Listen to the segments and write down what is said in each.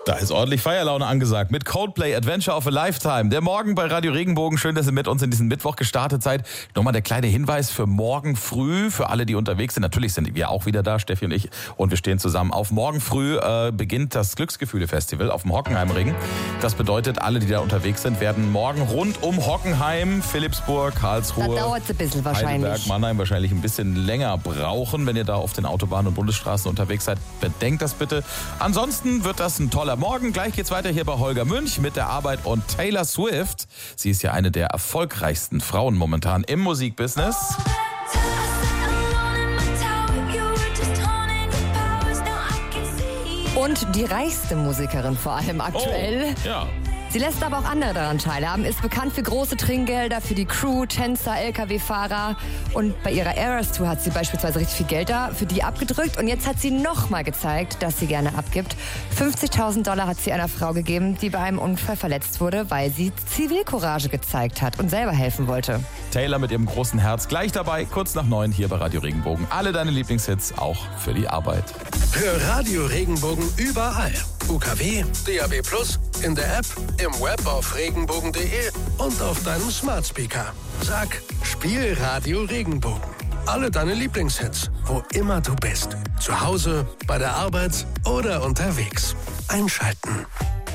Da ist ordentlich Feierlaune angesagt mit Coldplay Adventure of a Lifetime. Der Morgen bei Radio Regenbogen. Schön, dass ihr mit uns in diesen Mittwoch gestartet seid. Nochmal der kleine Hinweis für morgen früh, für alle, die unterwegs sind. Natürlich sind wir auch wieder da, Steffi und ich. Und wir stehen zusammen auf. Morgen früh beginnt das Glücksgefühle-Festival auf dem Hockenheimring. Das bedeutet, alle, die da unterwegs sind, werden morgen rund um Hockenheim, Philippsburg, Karlsruhe, da dauert es ein bisschen wahrscheinlich. Heidelberg, Mannheim wahrscheinlich ein bisschen länger brauchen, wenn ihr da auf den Autobahnen und Bundesstraßen unterwegs seid. Bedenkt das bitte. Ansonsten wird das ein toller Morgen. Gleich geht's weiter hier bei Holger Münch mit der Arbeit und Taylor Swift. Sie ist ja eine der erfolgreichsten Frauen momentan im Musikbusiness. Und die reichste Musikerin vor allem aktuell. Oh, ja. Sie lässt aber auch andere daran teilhaben, ist bekannt für große Trinkgelder für die Crew, Tänzer, LKW-Fahrer. Und bei ihrer Eras Tour hat sie beispielsweise richtig viel Geld da für die abgedrückt. Und jetzt hat sie nochmal gezeigt, dass sie gerne abgibt. $50.000 hat sie einer Frau gegeben, die bei einem Unfall verletzt wurde, weil sie Zivilcourage gezeigt hat und selber helfen wollte. Taylor mit ihrem großen Herz gleich dabei, kurz nach 9 hier bei Radio Regenbogen. Alle deine Lieblingshits, auch für die Arbeit. Hör Radio Regenbogen überall. UKW, DAB+, in der App, im Web auf regenbogen.de und auf deinem Smart Speaker. Sag, spiel Radio Regenbogen. Alle deine Lieblingshits, wo immer du bist. Zu Hause, bei der Arbeit oder unterwegs. Einschalten.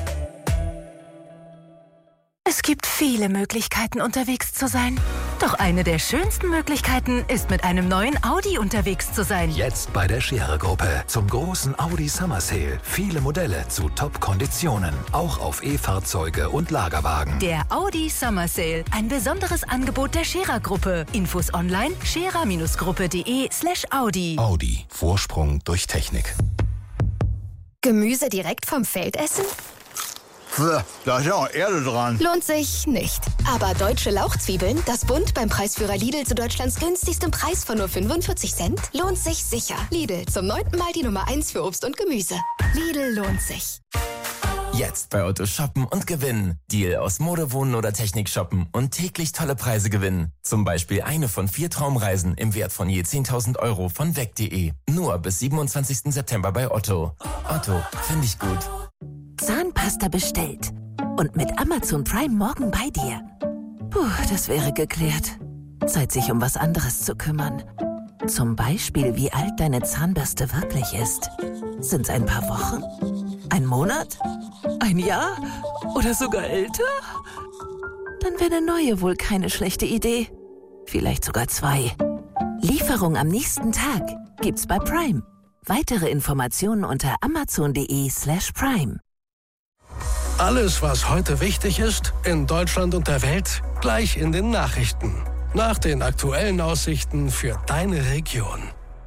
Es gibt viele Möglichkeiten, unterwegs zu sein. Doch eine der schönsten Möglichkeiten ist, mit einem neuen Audi unterwegs zu sein. Jetzt bei der Scherer-Gruppe zum großen Audi Summer Sale. Viele Modelle zu Top-Konditionen. Auch auf E-Fahrzeuge und Lagerwagen. Der Audi Summer Sale. Ein besonderes Angebot der Scherer-Gruppe. Infos online scherer-gruppe.de/Audi. Audi. Vorsprung durch Technik. Gemüse direkt vom Feld essen? Da ist ja auch Erde dran. Lohnt sich nicht. Aber deutsche Lauchzwiebeln, das Bund beim Preisführer Lidl zu Deutschlands günstigstem Preis von nur 45 Cent, lohnt sich sicher. Lidl, zum 9. Mal die Nummer 1 für Obst und Gemüse. Lidl lohnt sich. Jetzt bei Otto shoppen und gewinnen. Deal aus Mode, Wohnen oder Technik shoppen und täglich tolle Preise gewinnen. Zum Beispiel eine von 4 Traumreisen im Wert von je 10.000 € von weg.de. Nur bis 27. September bei Otto. Otto, finde ich gut. Zahnpasta bestellt. Und mit Amazon Prime morgen bei dir. Puh, das wäre geklärt. Zeit, sich um was anderes zu kümmern. Zum Beispiel, wie alt deine Zahnbürste wirklich ist. Sind's ein paar Wochen? Ein Monat? Ein Jahr? Oder sogar älter? Dann wäre eine neue wohl keine schlechte Idee. Vielleicht sogar 2. Lieferung am nächsten Tag gibt's bei Prime. Weitere Informationen unter amazon.de/Prime. Alles, was heute wichtig ist, in Deutschland und der Welt, gleich in den Nachrichten. Nach den aktuellen Aussichten für deine Region.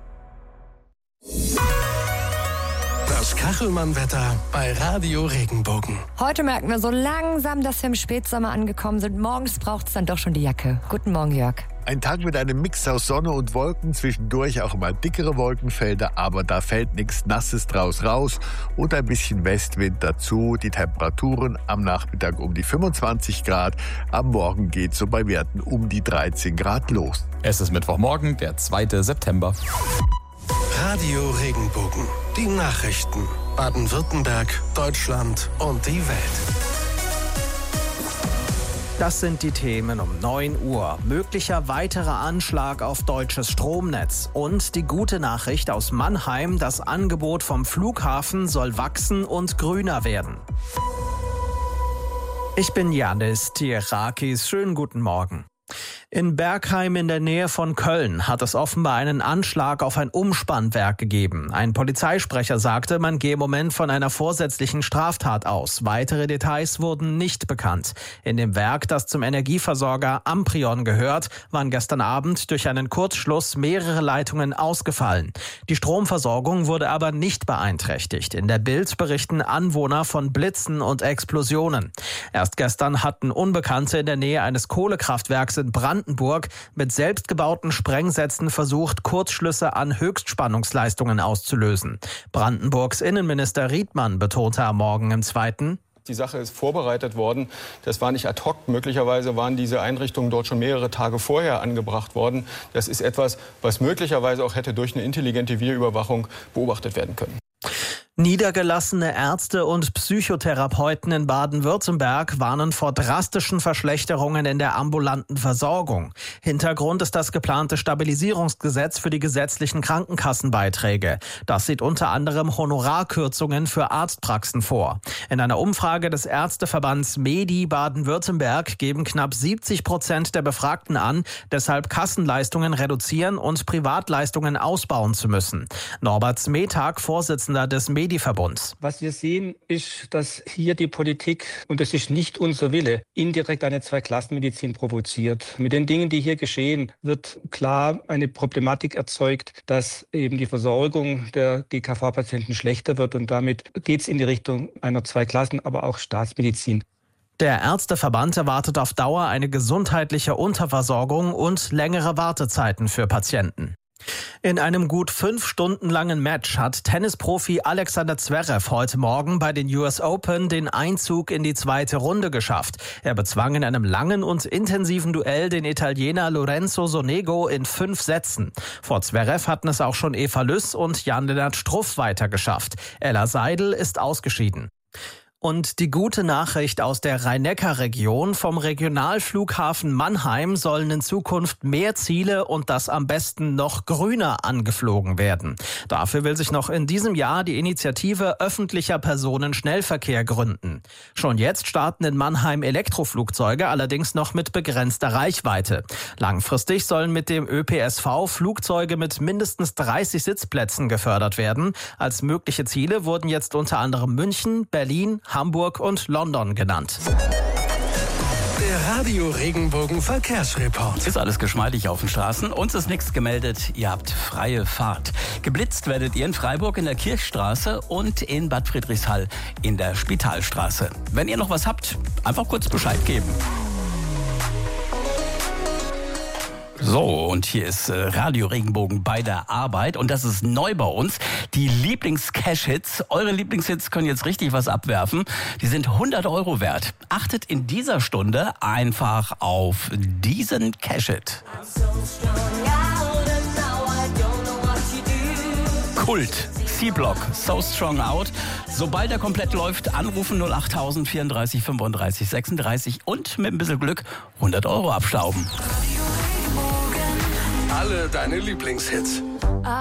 Das Kachelmann-Wetter bei Radio Regenbogen. Heute merken wir so langsam, dass wir im Spätsommer angekommen sind. Morgens braucht es dann doch schon die Jacke. Guten Morgen, Jörg. Ein Tag mit einem Mix aus Sonne und Wolken, zwischendurch auch mal dickere Wolkenfelder, aber da fällt nichts Nasses draus raus und ein bisschen Westwind dazu. Die Temperaturen am Nachmittag um die 25 Grad, am Morgen geht so bei Werten um die 13 Grad los. Es ist Mittwochmorgen, der 2. September. Radio Regenbogen. Die Nachrichten. Baden-Württemberg, Deutschland und die Welt. Das sind die Themen um 9 Uhr. Möglicher weiterer Anschlag auf deutsches Stromnetz. Und die gute Nachricht aus Mannheim, das Angebot vom Flughafen soll wachsen und grüner werden. Ich bin Janis Tierakis. Schönen guten Morgen. In Bergheim in der Nähe von Köln hat es offenbar einen Anschlag auf ein Umspannwerk gegeben. Ein Polizeisprecher sagte, man gehe im Moment von einer vorsätzlichen Straftat aus. Weitere Details wurden nicht bekannt. In dem Werk, das zum Energieversorger Amprion gehört, waren gestern Abend durch einen Kurzschluss mehrere Leitungen ausgefallen. Die Stromversorgung wurde aber nicht beeinträchtigt. In der Bild berichten Anwohner von Blitzen und Explosionen. Erst gestern hatten Unbekannte in der Nähe eines Kohlekraftwerks in Brandenburg mit selbstgebauten Sprengsätzen versucht, Kurzschlüsse an Höchstspannungsleistungen auszulösen. Brandenburgs Innenminister Riedmann betonte am Morgen im Zweiten: Die Sache ist vorbereitet worden. Das war nicht ad hoc. Möglicherweise waren diese Einrichtungen dort schon mehrere Tage vorher angebracht worden. Das ist etwas, was möglicherweise auch hätte durch eine intelligente Videoüberwachung beobachtet werden können. Niedergelassene Ärzte und Psychotherapeuten in Baden-Württemberg warnen vor drastischen Verschlechterungen in der ambulanten Versorgung. Hintergrund ist das geplante Stabilisierungsgesetz für die gesetzlichen Krankenkassenbeiträge. Das sieht unter anderem Honorarkürzungen für Arztpraxen vor. In einer Umfrage des Ärzteverbands MEDI Baden-Württemberg geben knapp 70% der Befragten an, deshalb Kassenleistungen reduzieren und Privatleistungen ausbauen zu müssen. Norbert Smetag, Vorsitzender des MEDI-Verbunds. Was wir sehen, ist, dass hier die Politik, und das ist nicht unser Wille, indirekt eine Zweiklassenmedizin provoziert. Mit den Dingen, die hier geschehen, wird klar eine Problematik erzeugt, dass eben die Versorgung der GKV-Patienten schlechter wird und damit geht es in die Richtung einer Zweiklassen-, aber auch Staatsmedizin. Der Ärzteverband erwartet auf Dauer eine gesundheitliche Unterversorgung und längere Wartezeiten für Patienten. In einem gut 5 Stunden langen Match hat Tennisprofi Alexander Zverev heute Morgen bei den US Open den Einzug in die zweite Runde geschafft. Er bezwang in einem langen und intensiven Duell den Italiener Lorenzo Sonego in 5 Sätzen. Vor Zverev hatten es auch schon Eva Lüss und Jan-Lennart Struff weitergeschafft. Ella Seidel ist ausgeschieden. Und die gute Nachricht aus der Rhein-Neckar-Region: vom Regionalflughafen Mannheim sollen in Zukunft mehr Ziele und das am besten noch grüner angeflogen werden. Dafür will sich noch in diesem Jahr die Initiative Öffentlicher Personenschnellverkehr gründen. Schon jetzt starten in Mannheim Elektroflugzeuge, allerdings noch mit begrenzter Reichweite. Langfristig sollen mit dem ÖPSV Flugzeuge mit mindestens 30 Sitzplätzen gefördert werden. Als mögliche Ziele wurden jetzt unter anderem München, Berlin, Hamburg und London genannt. Der Radio Regenbogen Verkehrsreport. Ist alles geschmeidig auf den Straßen. Uns ist nichts gemeldet. Ihr habt freie Fahrt. Geblitzt werdet ihr in Freiburg in der Kirchstraße und in Bad Friedrichshall in der Spitalstraße. Wenn ihr noch was habt, einfach kurz Bescheid geben. So, und hier ist Radio Regenbogen bei der Arbeit und das ist neu bei uns. Die Lieblings-Cash-Hits. Eure Lieblingshits können jetzt richtig was abwerfen. Die sind 100 € wert. Achtet in dieser Stunde einfach auf diesen Cash-Hit. Kult. C-Block, So Strong Out. Sobald er komplett läuft, anrufen 08000 34 35 36 und mit ein bisschen Glück 100 € abstauben. Alle deine Lieblingshits.